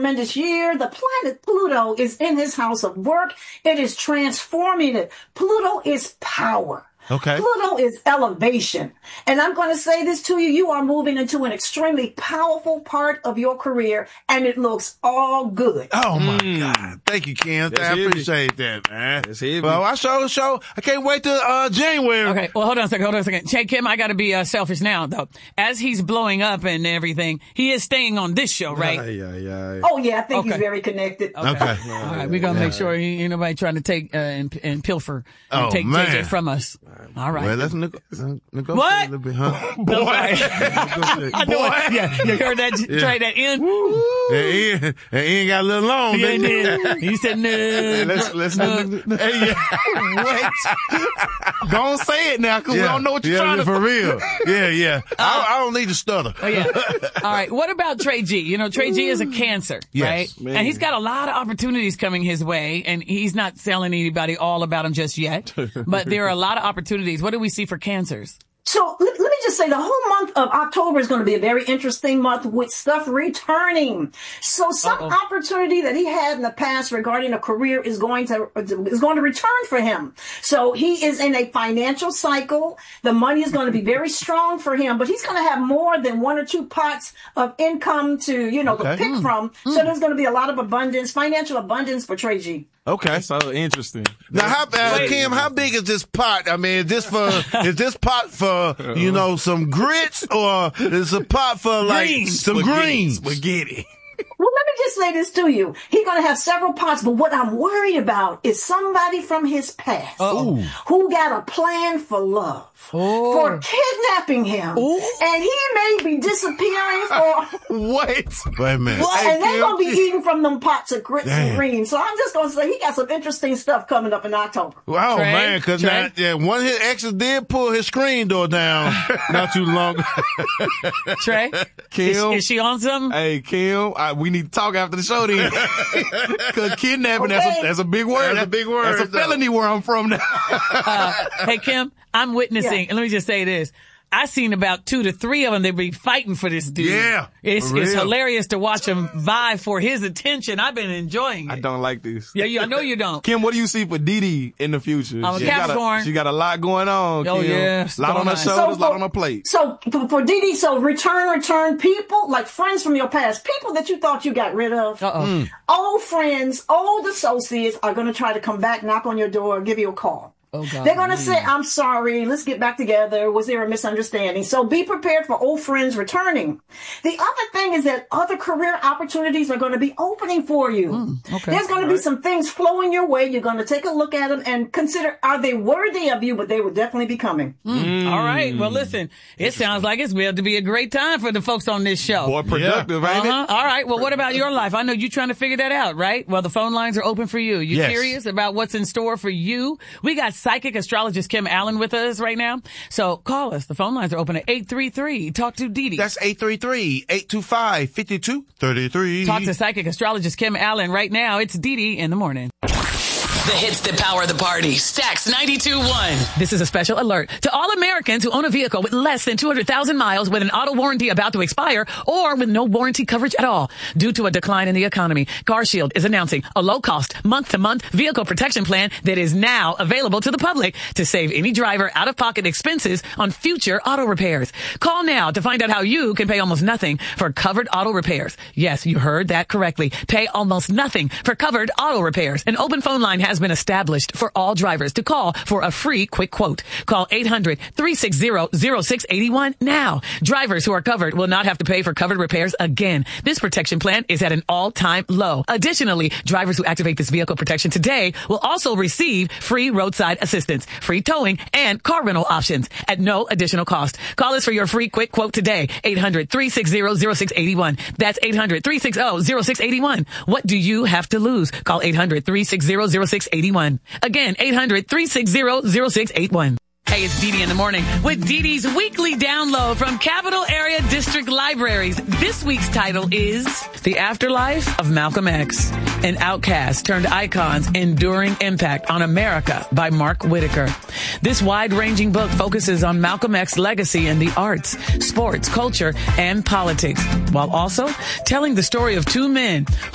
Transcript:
tremendous year. The planet Pluto is in his house of work. It is transforming it. Pluto is power. Okay. Pluto is elevation. And I'm going to say this to you. You are moving into an extremely powerful part of your career, and it looks all good. Oh, my God. Thank you, Kim. I appreciate that, man. Well, I can't wait till January. Okay, well, hold on a second. Hey, Kim, I got to be selfish now, though. As he's blowing up and everything, he is staying on this show, right? Oh, yeah, I think he's very connected. Okay. All right, we're going to make sure ain't nobody trying to take and pilfer and take JJ from us. All right. Well, let's negotiate what? a little bit, huh? Boy. I know it. Yeah, you heard that, try that in? And Ian got a little long. Yeah, he did. He said, no. Let's Wait. Don't say it now, because we don't know what you're trying to for real. Yeah. I don't need to stutter. Oh, yeah. All right. What about Trey G? You know, Trey G is a Cancer, right? Man. And he's got a lot of opportunities coming his way, and he's not telling anybody all about them just yet. But there are a lot of opportunities. What do we see for Cancers? So let me just say the whole month of October is going to be a very interesting month with stuff returning. So some opportunity that he had in the past regarding a career is going to return for him. So he is in a financial cycle. The money is going to be very strong for him, but he's going to have more than one or two pots of income to, to pick from. So there's going to be a lot of abundance, financial abundance for Trey G. Okay, so interesting. Now, Kim, how big is this pot? I mean, is this pot for, some grits, or is a pot for some greens? Spaghetti. Well, let me just say this to you. He's going to have several pots, but what I'm worried about is somebody from his past who got a plan for love, for kidnapping him, and he may be disappearing for... Wait a minute. Well, and they're going to be eating from them pots of grits and greens. So I'm just going to say he got some interesting stuff coming up in October. Wow, man, because one of his exes did pull his screen door down not too long. Trey, Kim, is she on something? Hey, Kim, we need to talk after the show then. Because kidnapping, that's a big word. That's a big word. That's a felony where I'm from now. Hey, Kim, I'm witnessing, and let me just say this. I seen about 2 to 3 of them. They be fighting for this dude. Yeah. It's hilarious to watch them vie for his attention. I've been enjoying it. I don't like this. Yeah, I know you don't. Kim, what do you see for Didi in the future? I'm a Capricorn. She got a lot going on, Oh, Kim. yeah. A lot on her shoulders, a lot on her plate. So for Didi, return people, like friends from your past, people that you thought you got rid of. Old friends, old associates are going to try to come back, knock on your door, give you a call. Oh, God. They're going to say, I'm sorry, let's get back together. Was there a misunderstanding? So be prepared for old friends returning. The other thing is that other career opportunities are going to be opening for you. There's going to be some things flowing your way. You're going to take a look at them and consider, are they worthy of you? But they will definitely be coming. All right. Well, listen, it sounds like it's going to be a great time for the folks on this show. More productive, ain't it? All right. Well, what about your life? I know you're trying to figure that out, right? Well, the phone lines are open for you. You curious about what's in store for you? We got psychic astrologist Kim Allen with us right now. So call us. The phone lines are open at 833. Talk to Didi. That's 833-825-5233. Talk to psychic astrologist Kim Allen right now. It's Didi in the morning. The hits that power the party. Stax 92.1. This is a special alert to all Americans who own a vehicle with less than 200,000 miles with an auto warranty about to expire or with no warranty coverage at all. Due to a decline in the economy, CarShield is announcing a low-cost, month-to-month vehicle protection plan that is now available to the public to save any driver out-of-pocket expenses on future auto repairs. Call now to find out how you can pay almost nothing for covered auto repairs. Yes, you heard that correctly. Pay almost nothing for covered auto repairs. An open phone line has been established for all drivers to call for a free quick quote. Call 800-360-0681 now. Drivers who are covered will not have to pay for covered repairs again. This protection plan is at an all-time low. Additionally, drivers who activate this vehicle protection today will also receive free roadside assistance, free towing, and car rental options at no additional cost. Call us for your free quick quote today. 800-360-0681. That's 800-360-0681. What do you have to lose? Call 800-360-0681. Again, 800-360-0681. Hey, it's Didi in the morning with Didi's weekly download from Capital Area District Libraries. This week's title is The Afterlife of Malcolm X, an Outcast Turned Icon's Enduring Impact on America by Mark Whitaker. This wide-ranging book focuses on Malcolm X's legacy in the arts, sports, culture, and politics, while also telling the story of two men